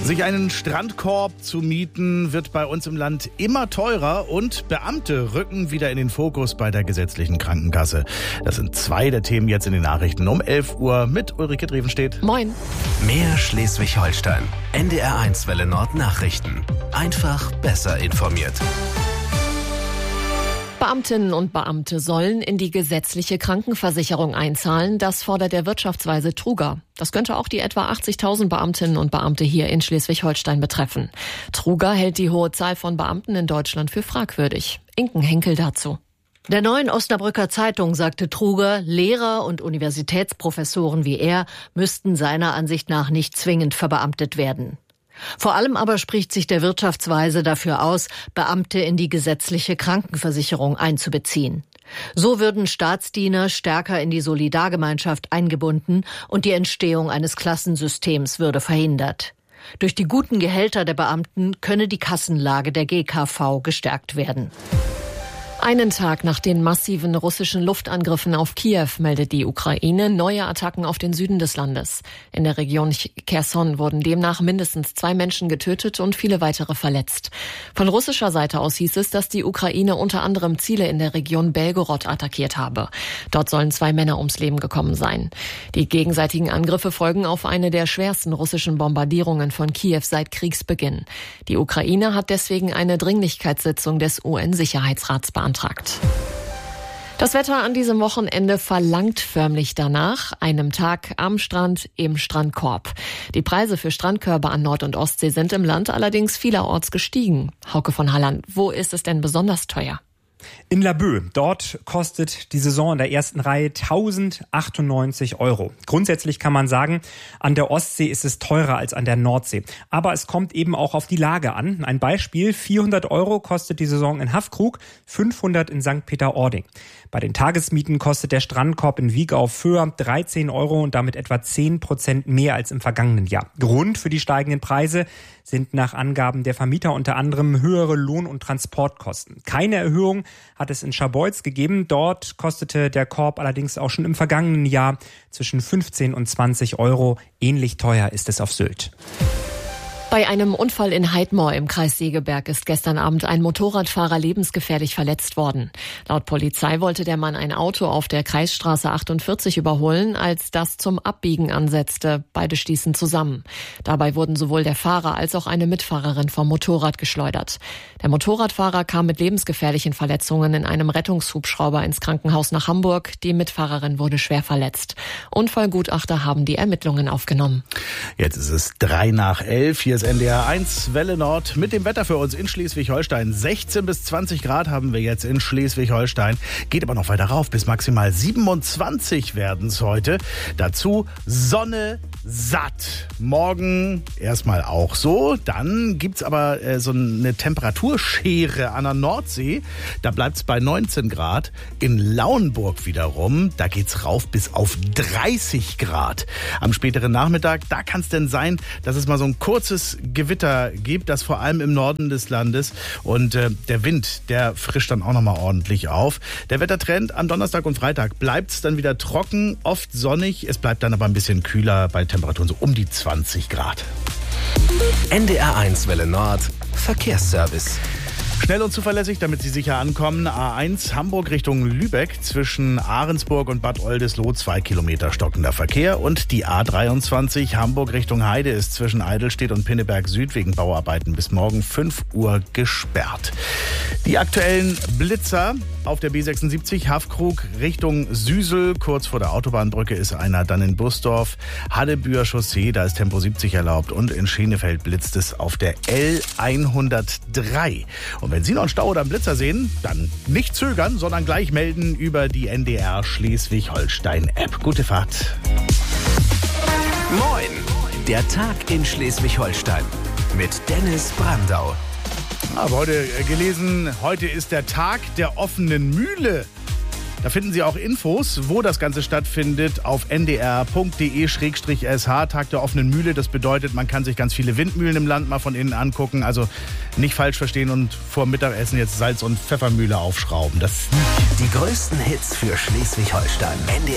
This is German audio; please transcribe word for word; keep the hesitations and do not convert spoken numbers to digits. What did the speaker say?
Sich einen Strandkorb zu mieten, wird bei uns im Land immer teurer und Beamte rücken wieder in den Fokus bei der gesetzlichen Krankenkasse. Das sind zwei der Themen jetzt in den Nachrichten um elf Uhr mit Ulrike Drevenstedt. Moin. Mehr Schleswig-Holstein. N D R eins Welle Nord Nachrichten. Einfach besser informiert. Beamtinnen und Beamte sollen in die gesetzliche Krankenversicherung einzahlen. Das fordert der Wirtschaftsweise Truger. Das könnte auch die etwa achtzigtausend Beamtinnen und Beamte hier in Schleswig-Holstein betreffen. Truger hält die hohe Zahl von Beamten in Deutschland für fragwürdig. Inken Henkel dazu. Der Neuen Osnabrücker Zeitung sagte Truger, Lehrer und Universitätsprofessoren wie er müssten seiner Ansicht nach nicht zwingend verbeamtet werden. Vor allem aber spricht sich der Wirtschaftsweise dafür aus, Beamte in die gesetzliche Krankenversicherung einzubeziehen. So würden Staatsdiener stärker in die Solidargemeinschaft eingebunden und die Entstehung eines Klassensystems würde verhindert. Durch die guten Gehälter der Beamten könne die Kassenlage der G K V gestärkt werden. Einen Tag nach den massiven russischen Luftangriffen auf Kiew meldet die Ukraine neue Attacken auf den Süden des Landes. In der Region Cherson wurden demnach mindestens zwei Menschen getötet und viele weitere verletzt. Von russischer Seite aus hieß es, dass die Ukraine unter anderem Ziele in der Region Belgorod attackiert habe. Dort sollen zwei Männer ums Leben gekommen sein. Die gegenseitigen Angriffe folgen auf eine der schwersten russischen Bombardierungen von Kiew seit Kriegsbeginn. Die Ukraine hat deswegen eine Dringlichkeitssitzung des U N-Sicherheitsrats beantragt. Das Wetter an diesem Wochenende verlangt förmlich danach, einem Tag am Strand im Strandkorb. Die Preise für Strandkörbe an Nord- und Ostsee sind im Land allerdings vielerorts gestiegen. Hauke von Halland, wo ist es denn besonders teuer? In Laboe, dort kostet die Saison in der ersten Reihe tausendachtundneunzig Euro. Grundsätzlich kann man sagen, an der Ostsee ist es teurer als an der Nordsee. Aber es kommt eben auch auf die Lage an. Ein Beispiel, vierhundert Euro kostet die Saison in Haffkrug, fünfhundert in Sankt Peter-Ording. Bei den Tagesmieten kostet der Strandkorb in Wieg auf Föhr dreizehn Euro und damit etwa zehn Prozent mehr als im vergangenen Jahr. Grund für die steigenden Preise sind nach Angaben der Vermieter unter anderem höhere Lohn- und Transportkosten. Keine Erhöhung hat es in Scharbeutz gegeben. Dort kostete der Korb allerdings auch schon im vergangenen Jahr zwischen fünfzehn und zwanzig Euro. Ähnlich teuer ist es auf Sylt. Bei einem Unfall in Heidmoor im Kreis Segeberg ist gestern Abend ein Motorradfahrer lebensgefährlich verletzt worden. Laut Polizei wollte der Mann ein Auto auf der Kreisstraße achtundvierzig überholen, als das zum Abbiegen ansetzte. Beide stießen zusammen. Dabei wurden sowohl der Fahrer als auch eine Mitfahrerin vom Motorrad geschleudert. Der Motorradfahrer kam mit lebensgefährlichen Verletzungen in einem Rettungshubschrauber ins Krankenhaus nach Hamburg. Die Mitfahrerin wurde schwer verletzt. Unfallgutachter haben die Ermittlungen aufgenommen. Jetzt ist es drei nach elf. Hier N D R eins Welle Nord mit dem Wetter für uns in Schleswig-Holstein. sechzehn bis zwanzig Grad haben wir jetzt in Schleswig-Holstein. Geht aber noch weiter rauf, bis maximal siebenundzwanzig werden es heute. Dazu Sonne satt. Morgen erstmal auch so. Dann gibt's aber äh, so eine Temperaturschere an der Nordsee. Da bleibt's bei neunzehn Grad. In Lauenburg wiederum, da geht's rauf bis auf dreißig Grad. Am späteren Nachmittag, da kann es denn sein, dass es mal so ein kurzes Gewitter gibt, das vor allem im Norden des Landes. Und äh, der Wind, der frischt dann auch nochmal ordentlich auf. Der Wettertrend am Donnerstag und Freitag bleibt's dann wieder trocken, oft sonnig. Es bleibt dann aber ein bisschen kühler bei Temperaturen so um die zwanzig Grad. N D R eins Welle Nord Verkehrsservice. Schnell und zuverlässig, damit Sie sicher ankommen. A eins Hamburg Richtung Lübeck zwischen Ahrensburg und Bad Oldesloe zwei Kilometer stockender Verkehr. Und die A dreiundzwanzig Hamburg Richtung Heide ist zwischen Eidelstedt und Pinneberg Süd wegen Bauarbeiten bis morgen fünf Uhr gesperrt. Die aktuellen Blitzer auf der B sechsundsiebzig Haffkrug Richtung Süsel. Kurz vor der Autobahnbrücke ist einer, dann in Busdorf. Hadebüher Chaussee, da ist Tempo siebzig erlaubt. Und in Schenefeld blitzt es auf der L hundertdrei. Und wenn Sie noch einen Stau oder einen Blitzer sehen, dann nicht zögern, sondern gleich melden über die N D R Schleswig-Holstein-App. Gute Fahrt. Moin, der Tag in Schleswig-Holstein mit Dennis Brandau. Aber heute gelesen, heute ist der Tag der offenen Mühle. Da finden Sie auch Infos, wo das Ganze stattfindet, auf n d r punkt d e slash s h, Tag der offenen Mühle. Das bedeutet, man kann sich ganz viele Windmühlen im Land mal von innen angucken. Also nicht falsch verstehen und vor Mittagessen jetzt Salz- und Pfeffermühle aufschrauben. Das Die größten Hits für Schleswig-Holstein. N D R